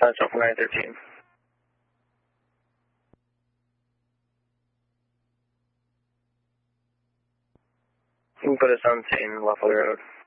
Central for 913. You can put us on St. Leffel Road.